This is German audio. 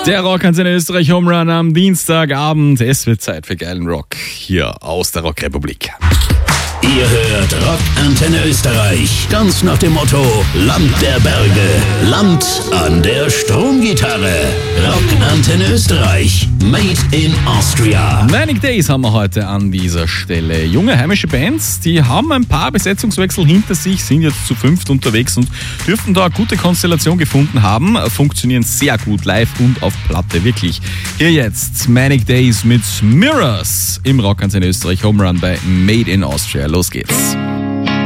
Der Rockantenne Österreich Home Run am Dienstagabend. Es wird Zeit für geilen Rock hier aus der Rockrepublik. Ihr hört Rockantenne Österreich, ganz nach dem Motto Land der Berge, Land an der Stromgitarre. Rockantenne Österreich, made in Austria. Manic Days haben wir heute an dieser Stelle. Junge heimische Bands, die haben ein paar Besetzungswechsel hinter sich, sind jetzt zu 5 unterwegs und dürften da eine gute Konstellation gefunden haben. Funktionieren sehr gut live und auf Platte, wirklich. Hier jetzt Manic Days mit Mirrors im Rockantenne Österreich Home Run bei Made in Austria. Los geht's.